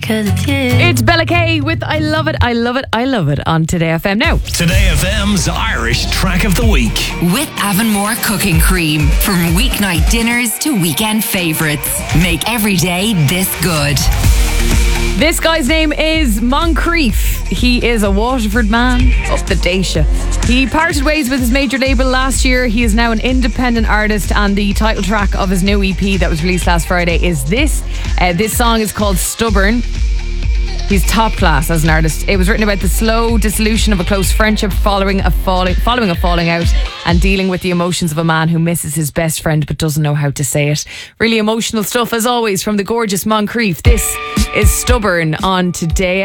'cause it's you. It's Bella K with I Love It, I Love It, I Love It on Today FM now. Today FM's Irish Track of the Week. With Avonmore Cooking Cream. From weeknight dinners to weekend favourites. Make every day this good. This guy's name is Moncrief. He is a Waterford man up the Dacia. He parted ways with his major label last year. He is now an independent artist, and the title track of his new EP that was released last Friday is this. This song is called Stubborn. He's top class as an artist. It was written about the slow dissolution of a close friendship following a falling out, and dealing with the emotions of a man who misses his best friend but doesn't know how to say it. Really emotional stuff as always from the gorgeous Moncrief. This is Stubborn on Today